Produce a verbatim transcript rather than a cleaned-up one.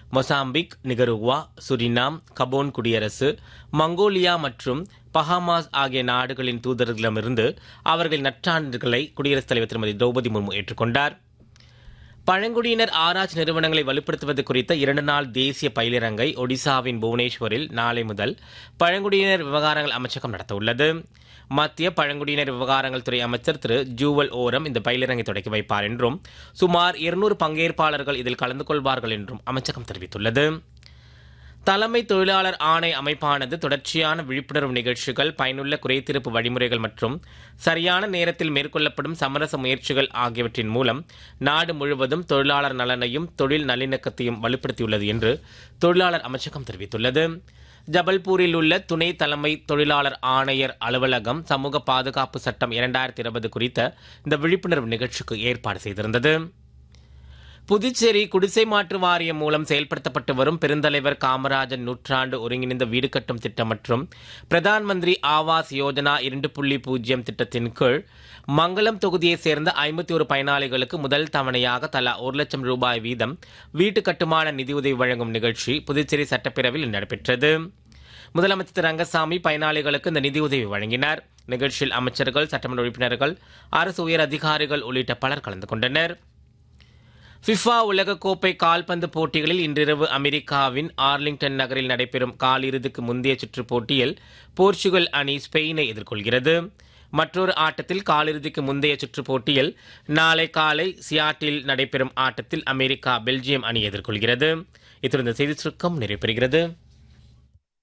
Mozambique, நிகருவா, Suriname, Gabon குடியரசு, Mongolia மற்றும் Bahamas ஆகிய நாடுகளின் தூதர்களிடமிருந்து அவர்களின் நற்சான்றுகளை குடியரசுத் தலைவர் திருமதி திரௌபதி முர்மு ஏற்றுக்கொண்டார். பழங்குடியினர் ஆராய்ச்சி நிறுவனங்களை வலுப்படுத்துவது குறித்த இரண்டு நாள் தேசிய பயிலரங்கை ஒடிசாவின் புவனேஸ்வரில் நாளை முதல் பழங்குடியினர் விவகாரங்கள் அமைச்சகம் நடத்தவுள்ளது. மத்திய பழங்குடியினர் விவகாரங்கள் துறை அமைச்சர் திரு ஜூவல் ஓரம் இந்த பயிலரங்கை தொடக்கி வைப்பார் என்றும் சுமார் இருநூறு பங்கேற்பாளர்கள் இதில் கலந்து கொள்வார்கள் என்றும் அமைச்சகம் தெரிவித்துள்ளது. தலைமை தொழிலாளர் ஆணை அமைப்பானது தொடர்ச்சியான விழிப்புணர்வு நிகழ்ச்சிகள், பயனுள்ள குறைதீர்ப்பு வழிமுறைகள் மற்றும் சரியான நேரத்தில் மேற்கொள்ளப்படும் சமரச முயற்சிகள் ஆகியவற்றின் மூலம் நாடு முழுவதும் தொழிலாளர் நலனையும் தொழில் நல்லிணக்கத்தையும் வலுப்படுத்தியுள்ளது என்று தொழிலாளர் அமைச்சகம் தெரிவித்துள்ளது. ஜபல்பூரில் உள்ள துணை தலைமை தொழிலாளர் ஆணையர் அலுவலகம் சமூக பாதுகாப்பு சட்டம் இரண்டாயிரத்தி இருபது குறித்த இந்த விழிப்புணர்வு நிகழ்ச்சிக்கு ஏற்பாடு செய்திருந்தது. புதுச்சேரி குடிசை மாற்று வாரியம் மூலம் செயல்படுத்தப்பட்டு வரும் பெருந்தலைவர் காமராஜர் நூற்றாண்டு ஒருங்கிணைந்த வீடு கட்டும் திட்டம் மற்றும் பிரதான் மந்திரி ஆவாஸ் யோஜனா இரண்டு புள்ளி பூஜ்ஜியம் திட்டத்தின் கீழ் மங்களம் தொகுதியைச் சேர்ந்த ஐம்பத்தி ஒரு பயனாளிகளுக்கு முதல் தவணையாக தலா ஒரு லட்சம் ரூபாய் வீதம் வீட்டு கட்டுமான நிதியுதவி வழங்கும் நிகழ்ச்சி புதுச்சேரி சட்டப்பேரவையில் நடைபெற்றது. முதலமைச்சர் திரு ரங்கசாமி பயனாளிகளுக்கு இந்த நிதியுதவி வழங்கினார். நிகழ்ச்சியில் அமைச்சர்கள், சட்டமன்ற உறுப்பினர்கள், அரசு உயர் அதிகாரிகள் உள்ளிட்ட பலர் கலந்து கொண்டனர். ஃபிஃபா உலகக்கோப்பை கால்பந்து போட்டிகளில் இன்றிரவு அமெரிக்காவின் ஆர்லிங்டன் நகரில் நடைபெறும் காலிறுதிக்கு முந்தைய சுற்றுப் போட்டியில் போர்ச்சுகல் அணி ஸ்பெயினை எதிர்கொள்கிறது. மற்றொரு ஆட்டத்தில் காலிறுதிக்கு முந்தைய சுற்றுப் போட்டியில் நாளை காலை சியாட்டில் நடைபெறும் ஆட்டத்தில் அமெரிக்கா பெல்ஜியம் அணி எதிர்கொள்கிறது. இத்துடன் செய்தி சுருக்கம் நிறைவு பெறுகிறது.